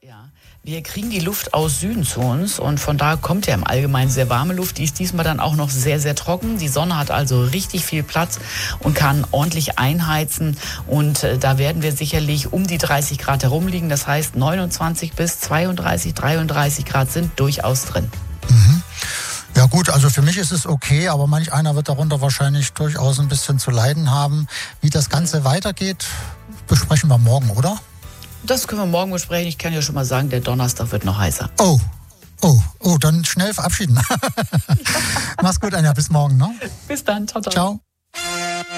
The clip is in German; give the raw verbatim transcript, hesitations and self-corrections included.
Ja, wir kriegen die Luft aus Süden zu uns und von da kommt ja im Allgemeinen sehr warme Luft. Die ist diesmal dann auch noch sehr, sehr trocken. Die Sonne hat also richtig viel Platz und kann ordentlich einheizen. Und äh, da werden wir sicherlich um die dreißig Grad herumliegen. Das heißt, neunundzwanzig bis zweiunddreißig, dreiunddreißig Grad sind durchaus drin. Mhm. Ja gut, also für mich ist es okay, aber manch einer wird darunter wahrscheinlich durchaus ein bisschen zu leiden haben. Wie das Ganze weitergeht, besprechen wir morgen, oder? Das können wir morgen besprechen. Ich kann ja schon mal sagen, der Donnerstag wird noch heißer. Oh, oh, oh, dann schnell verabschieden. Mach's gut, Anja, bis morgen, ne? Bis dann, ciao, ciao. Ciao.